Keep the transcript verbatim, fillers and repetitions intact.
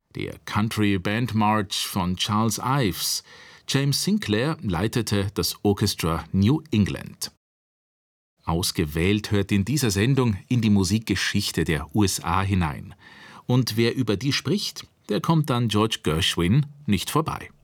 der Country Band March von Charles Ives. James Sinclair leitete das Orchestra New England. Ausgewählt hört in dieser Sendung in die Musikgeschichte der U S A hinein. Und wer über die spricht, der kommt an George Gershwin nicht vorbei.